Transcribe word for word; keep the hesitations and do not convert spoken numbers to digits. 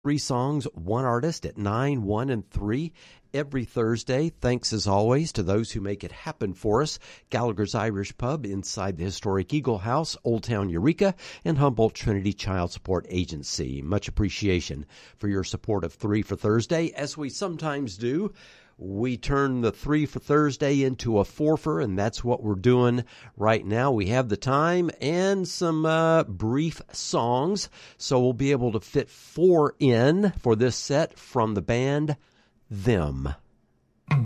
Three songs, one artist at nine, one, and three every Thursday. Thanks as always to those who make it happen for us. Gallagher's Irish Pub inside the historic Eagle House, Old Town Eureka, and Humboldt Trinity Child Support Agency. Much appreciation for your support of Three for Thursday, as we sometimes do. We turn the Three for Thursday into a four-fer, and that's what we're doing right now. We have the time and some uh, brief songs, so we'll be able to fit four in for this set from the band Them.